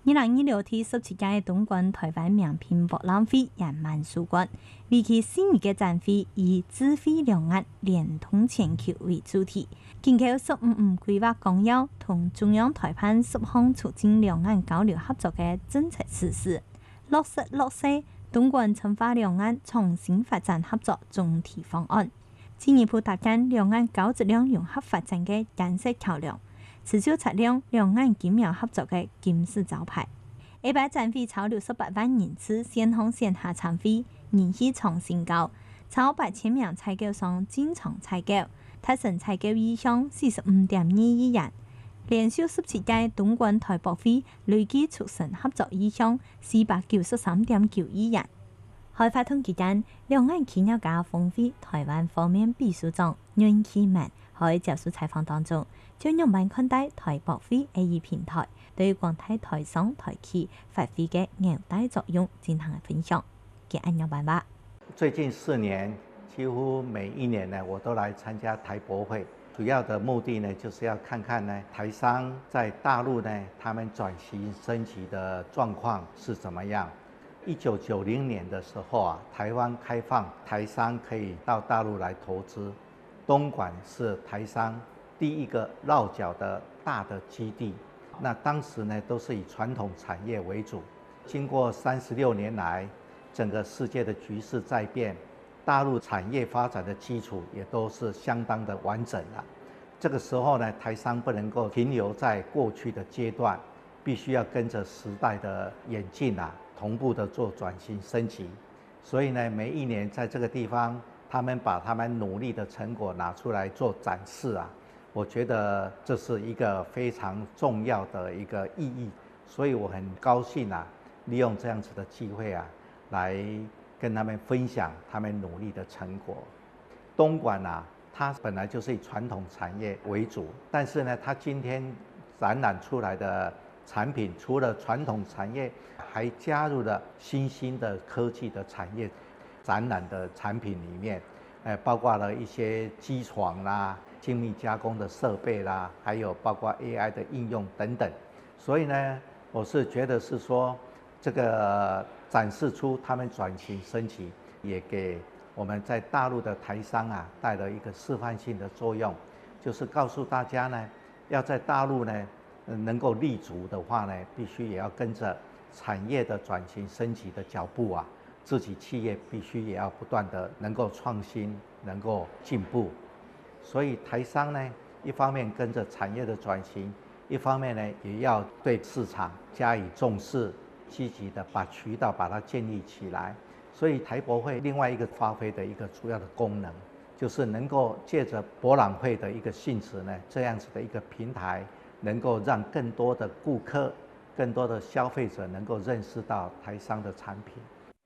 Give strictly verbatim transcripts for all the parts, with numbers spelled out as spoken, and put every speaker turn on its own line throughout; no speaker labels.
二零二六第十七屆东莞台湾名片博览會圓滿收官，為期四日嘅展會以智慧兩岸聯通全球為主題，緊扣十五五規劃綱要同中央台辦十項促進兩岸交流合作嘅政策實施，落實落實東莞深化兩岸創新發展合作總體方案，進一步搭建兩岸高質量融合發展嘅建設橋梁。持續擦亮兩岸緊密合作嘅金字招牌。下擺展會超六十八萬人次線上線下參會，人氣創新高，超八千名採購商進場採購，達成採購意向四十五點二億元。連續十七屆東莞台博會累計促成合作意向四百九十三點九億元。開發通期間，兩岸企業家峰會台灣方面秘書長阮啟文喺接受採訪當中，將用萬看待台博會 A E 平台對廣大台商台企發揮嘅紐帶作用進行分享。嘅按樣辦法。
最近四年，幾乎每一年呢，我都來參加台博會。主要的目的呢，就是要看看呢，台商在大陸呢，他們轉型升級的狀況是怎麼樣。一九九零年的時候啊，台灣開放，台商可以到大陸來投資。東莞是台商第一個落腳的大的基地。那當時呢，都是以傳統產業為主。經過三十六年來，整個世界的局勢在變，大陸產業發展的基礎也都是相當的完整了。這個時候呢，台商不能夠停留在過去的階段，必須要跟着時代的演進啊，同步的做轉型升級。所以呢，每一年在這個地方，他們把他們努力的成果拿出來做展示啊，我覺得這是一個非常重要的一個意義。所以我很高興啊，利用這樣子的機會啊，來跟他們分享他們努力的成果。東莞啊，它本來就是以傳統產業為主，但是呢，它今天展覽出來的產品，除了傳統產業，還加入了新興的科技的產業。展覽的產品裡面，呃，包括了一些機床啦、精密加工的設備啦，還有包括 A I 的應用等等。所以呢，我是覺得是說，這個展示出他們轉型升級，也給我們在大陸的台商啊帶了一個示範性的作用，就是告訴大家呢，要在大陸呢能夠立足的話呢，必須也要跟着產業的轉型升級的腳步啊。自己企業必須也要不斷的能夠創新，能夠進步。所以台商呢，一方面跟着產業的轉型，一方面呢也要對市場加以重視，積極的把渠道把它建立起來。所以台博會另外一個發揮的一個主要的功能，就是能夠借着博覽會的一個性質呢，這樣子的一個平台，能夠讓更多的顧客、更多的消費者能夠認識到台商的產品。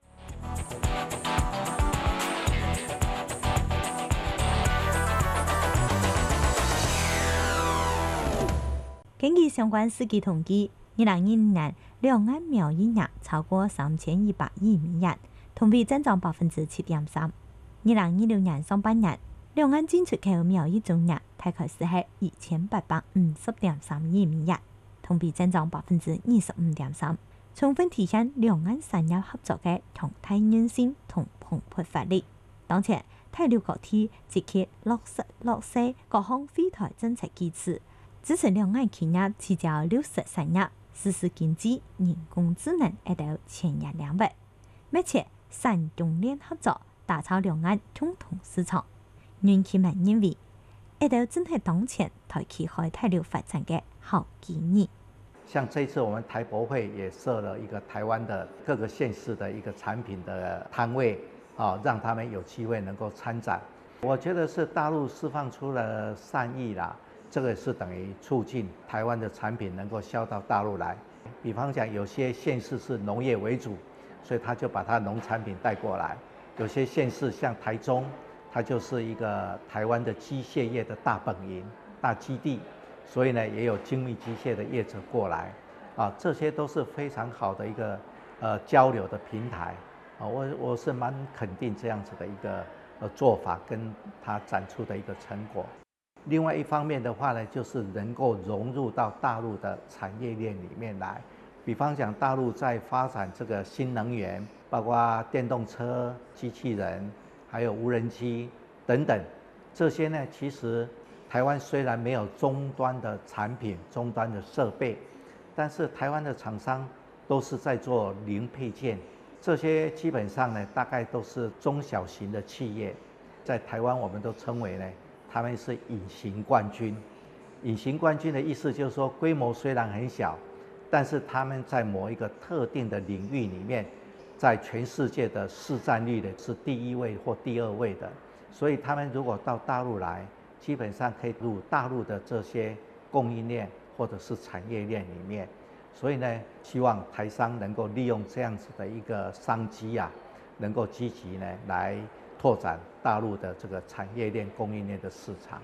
根據相關司機統計，二零二二年兩岸貿易額超過三千一百億美元，同比增長百分之七點三。二零二六年上半年，兩岸進出口貿易總額大概是係一千八百五十點三億美元，同比增長百分之二十五點三。充分體現兩岸產業合作嘅強大韌性同蓬勃發力。當前，大陸各地積極落實落實各項惠台政策機制，支持兩岸企業聚焦綠色產業、實施經濟、人工智能一道前沿領域，密切產供鏈合作，打造兩岸共同市場。阮啟文認為，一道正係當前台企開大陸發展嘅好機遇。
像這次我們台博會也設了一個台灣的各個縣市的一個產品的攤位，啊，讓他們有機會能夠參展。我覺得是大陸釋放出了善意啦，這個是等於促進台灣的產品能夠銷到大陸來。比方講，有些縣市是農業為主，所以他就把他農產品帶過來；有些縣市像台中，它就是一個台灣的機械業的大本營、大基地。所以呢，也有精密機械的業者過來，啊，這些都是非常好的一個呃交流的平台，啊，我我是蠻肯定這樣子的一個呃做法跟他展出的一個成果。另外一方面的話呢，就是能夠融入到大陸的產業鏈裡面來， 比方讲，大陆在发展这个新能源，包括电动车、机器人，还有无人机等等，这些呢，其实台湾虽然没有终端的产品、终端的设备，但是台湾的厂商都是在做零配件，这些基本上呢，大概都是中小型的企业，在台湾我们都称为呢，他们是隐形冠军。隐形冠军的意思就是说，规模虽然很小，但是他们在某一个特定的领域里面，在全世界的市占率呢是第一位或第二位的。所以他们如果到大陆来，基本上可以入大陆的这些供应链或者是产业链里面。所以呢，希望台商能够利用这样子的一个商机啊，能够积极呢来拓展大陆的这个产业链、供应链的市场。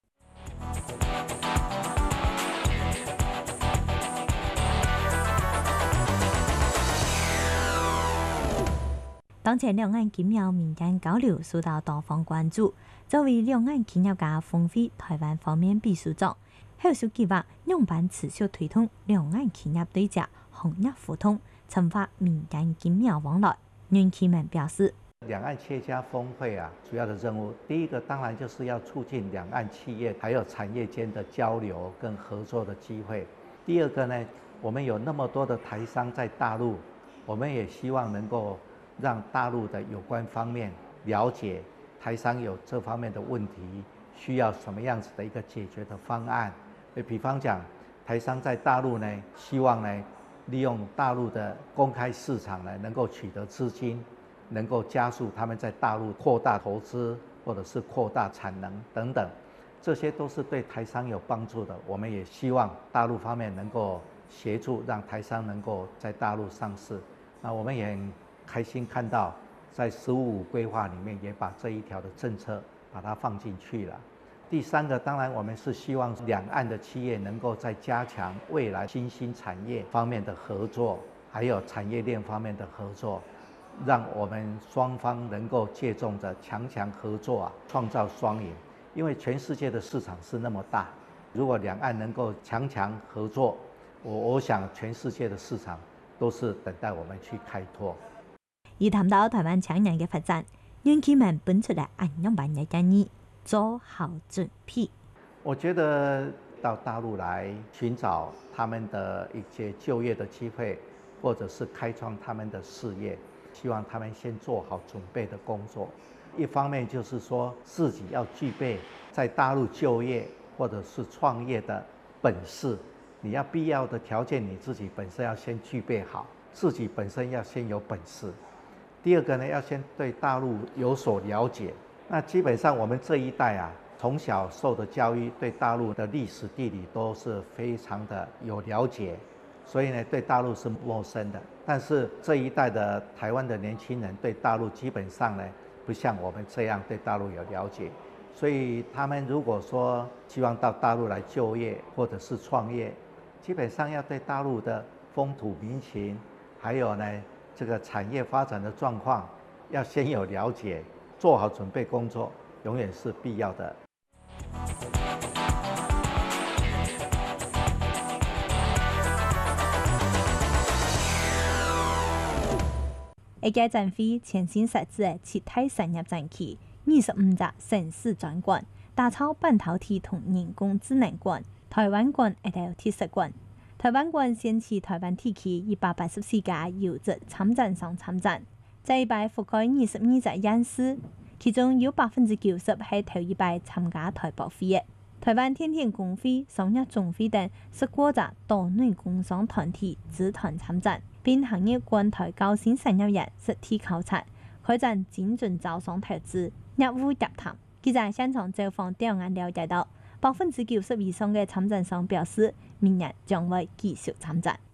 当前两岸经贸民间交流受到多方关注。作为两岸企业家峰会台湾方面秘书长，后续计划两办持续推动两岸企业对接、行业互通，深化民间经贸往来。袁启文表示，
两岸企业家峰会啊，主要的任务，第一个当然就是要促进两岸企业还有产业间的交流跟合作的机会。第二个呢，我们有那么多的台商在大陆，我们也希望能够让大陆的有关方面了解台商有这方面的问题，需要什么样子的一个解决的方案。比方讲，台商在大陆呢，希望呢利用大陆的公开市场呢，能够取得资金，能够加速他们在大陆扩大投资或者是扩大产能等等，这些都是对台商有帮助的。我们也希望大陆方面能够协助，让台商能够在大陆上市。那我们也很开心看到，在十五五规划里面也把这一条的政策把它放进去了。第三个，当然我们是希望两岸的企业能够在加强未来新兴产业方面的合作，还有产业链方面的合作，让我们双方能够借重着强强合作啊，创造双赢。因为全世界的市场是那么大，如果两岸能够强强合作，我我想全世界的市场都是等待我们去开拓。
而談到台灣青年嘅發展，袁啟文本出嚟按樣辦嘅建議，做好準備。
我覺得到大陸來尋找他們的一些就業的機會，或者是開創他們的事業，希望他們先做好準備的工作。一方面就是說自己要具備在大陸就業或者是創業的本事，你要必要的條件你自己本身要先具備好，自己本身要先有本事。第二個呢，要先對大陸有所了解。那基本上我們這一代啊，從小受的教育對大陸的歷史地理都是非常的有了解，所以呢對大陸是陌生的。但是這一代的台灣的年輕人對大陸基本上呢，不像我們這樣對大陸有了解，所以他們如果說希望到大陸來就業或者是創業，基本上要對大陸的風土民情，還有呢這個產業發展的狀況要先有了解，做好準備工作永遠是必要的。
一屆展會全新設置嘅七大產業展區，二十五隻城市專館，打造半導體同人工智能館、台灣館一條特色館。台灣館掀起台灣地區一百八十四家優質參展商參展，這一擺覆蓋二十二隻縣市，其中有百分之九十係頭一擺參加台博會嘅。台灣天天工會、商業總會等十多隻島內工商團體組團參展，並行業關台高新產業園實體考察，開展精準招商投資、業務洽談。記者現場走訪調研了解到，百分之九十以上嘅參展商表示，明年將會繼續參展。